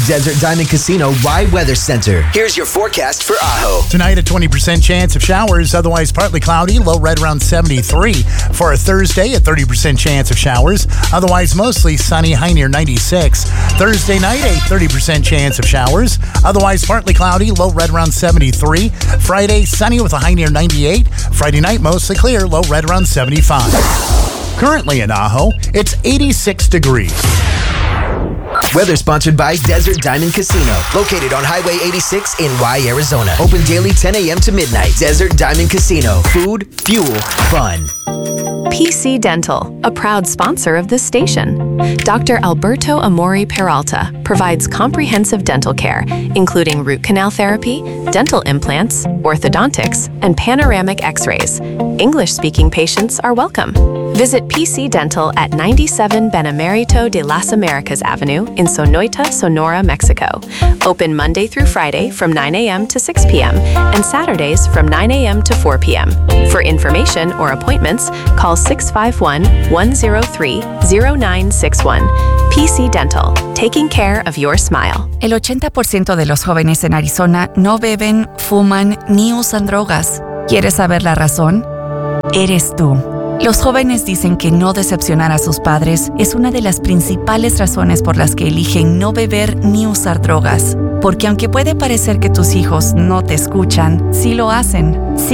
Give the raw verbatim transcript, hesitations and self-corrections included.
Desert Diamond Casino Y Weather Center. Here's your forecast for Ajo. Tonight, a twenty percent chance of showers, otherwise partly cloudy, low right around seventy-three. For a Thursday, a thirty percent chance of showers, otherwise mostly sunny, high near ninety-six. Thursday night, a thirty percent chance of showers, otherwise partly cloudy, low right around seventy-three. Friday, sunny with a high near ninety-eight. Friday night, mostly clear, low right around seventy-five. Currently in Ajo, it's eighty-six degrees. Weather sponsored by Desert Diamond Casino, located on Highway eighty-six in Y, Arizona. Open daily ten a.m. to midnight. Desert Diamond Casino. Food, fuel, fun. P C Dental, a proud sponsor of this station. Doctor Alberto Amori Peralta provides comprehensive dental care, including root canal therapy, dental implants, orthodontics, and panoramic x-rays. English-speaking patients are welcome. Visit P C Dental at ninety-seven Benemerito de las Americas Avenue in Sonoita, Sonora, Mexico. Open Monday through Friday from nine a.m. to six p.m. and Saturdays from nine a.m. to four p.m. For information or appointments, call six five one, one zero three, zero nine six one. P C Dental, taking care of your smile. El ochenta por ciento de los jóvenes en Arizona no beben, fuman ni usan drogas. ¿Quieres saber la razón? Eres tú. Los jóvenes dicen que no decepcionar a sus padres es una de las principales razones por las que eligen no beber ni usar drogas. Porque aunque puede parecer que tus hijos no te escuchan, sí lo hacen. Sí